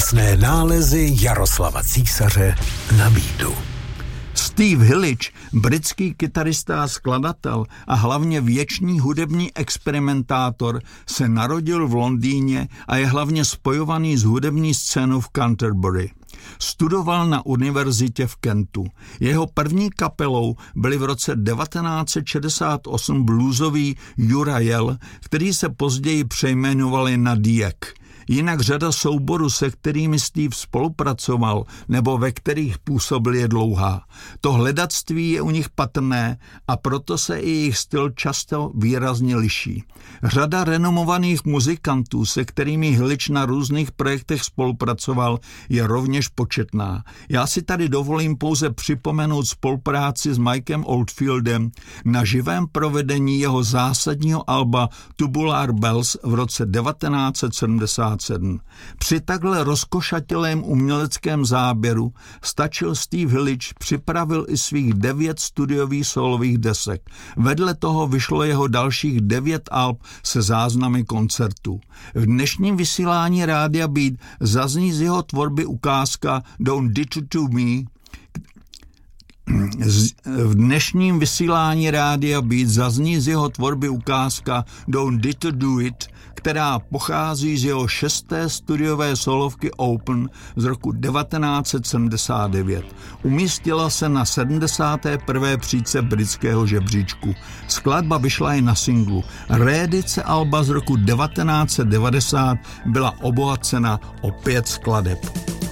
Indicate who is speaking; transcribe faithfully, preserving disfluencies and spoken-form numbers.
Speaker 1: Krásné nálezy Jaroslava Císaře na beatu.
Speaker 2: Steve Hillage, britský kytarista a skladatel a hlavně věčný hudební experimentátor, se narodil v Londýně a je hlavně spojovaný s hudební scénou v Canterbury. Studoval na univerzitě v Kentu. Jeho první kapelou byli v roce devatenáct set šedesát osm bluesový Uriel, který se později přejmenovali na Diek. Jinak řada souborů, se kterými Steve spolupracoval nebo ve kterých působil, je dlouhá. To hledactví je u nich patrné a proto se i jejich styl často výrazně liší. Řada renomovaných muzikantů, se kterými Hillage na různých projektech spolupracoval, je rovněž početná. Já si tady dovolím pouze připomenout spolupráci s Mikem Oldfieldem na živém provedení jeho zásadního alba Tubular Bells v roce devatenáct set sedmdesát sedm. Při takhle rozkošatělém uměleckém záběru stačil Steve Hillage připravil i svých devět studiových solových desek. Vedle toho vyšlo jeho dalších devět alb se záznamy koncertů. V dnešním vysílání Rádia Beat zazní z jeho tvorby ukázka Don't Do It To Me. V dnešním vysílání Rádia Beat zazní z jeho tvorby ukázka Don't Do It To Do It, která pochází z jeho šesté studiové solovky Open z roku devatenáct set sedmdesát devět. Umístila se na sedmdesáté prvé příčce britského žebříčku. Skladba vyšla i na singlu. Reedice alba z roku devatenáct set devadesát byla obohacena o pět skladeb.